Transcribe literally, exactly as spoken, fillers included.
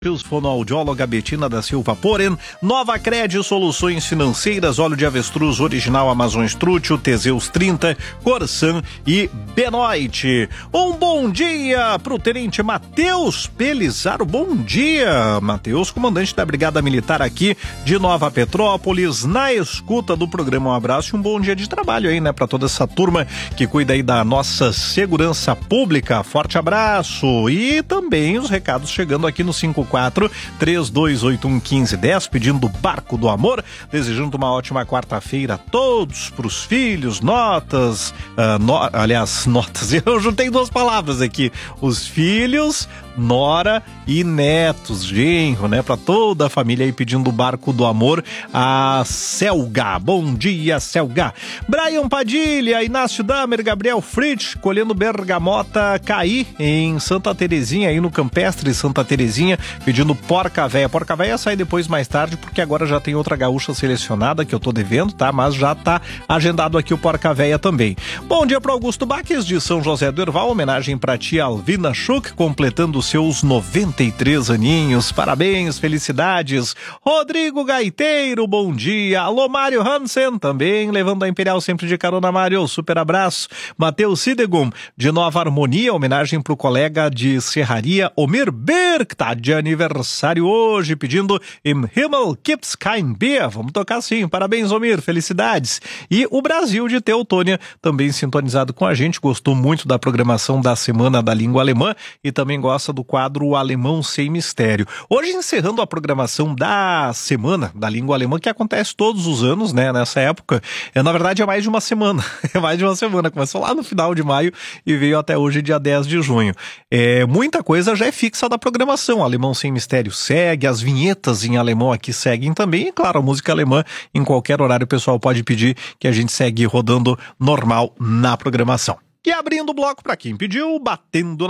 Fonoaudióloga Betina da Silva Poren, Nova Cred Soluções Financeiras, óleo de avestruz original Amazon Strútil, Teseus trinta, Corsan e Benoit. Um bom dia pro Tenente Matheus Pelizaro. Bom dia, Matheus, comandante da Brigada Militar aqui de Nova Petrópolis, na escuta do programa. Um abraço e um bom dia de trabalho aí, né, pra toda essa turma que cuida aí da nossa segurança pública. Forte abraço e também os recados chegando aqui no cinco quatro três dois oito um um cinco um zero, pedindo o Barco do Amor, desejando uma ótima quarta-feira a todos, pros filhos, notas, uh, no, aliás, notas, eu juntei duas palavras aqui, os filhos, nora e netos, genro, né, pra toda a família aí pedindo o Barco do Amor, a Selga. Bom dia, Selga. Brian Padilha, Inácio Damer, Gabriel Fritz, colhendo bergamota Caí em Santa Terezinha, aí no Campestre Santa Terezinha, pedindo porca véia. Porca véia sai depois mais tarde, porque agora já tem outra gaúcha selecionada que eu tô devendo, tá? Mas já tá agendado aqui o porca véia também. Bom dia pro Augusto Baques de São José do Herval, homenagem pra tia Alvina Schuch, completando seus noventa e três aninhos. Parabéns, felicidades. Rodrigo Gaiteiro, bom dia. Alô, Mário Hansen, também levando a Imperial sempre de carona, Mário. Super abraço. Matheus Sidegum, de Nova Harmonia, homenagem pro colega de Serraria, Omir Ber, que tá de aniversário hoje, pedindo Im Himmel gibt's kein Bier. Vamos tocar sim. Parabéns, Omir. Felicidades. E o Brasil de Teutônia, também sintonizado com a gente, gostou muito da programação da Semana da Língua Alemã e também gosta do quadro Alemão Sem Mistério. Hoje, encerrando a programação da Semana da Língua Alemã, que acontece todos os anos, né, nessa época. É, na verdade, é mais de uma semana. É mais de uma semana. Começou lá no final de maio e veio até hoje, dia dez de junho. É, muita coisa já é fixa da programação. Alemão Sem Mistério segue, as vinhetas em alemão aqui seguem também. E, claro, a música alemã, em qualquer horário, o pessoal pode pedir que a gente segue rodando normal na programação. E abrindo o bloco para quem pediu, batendo na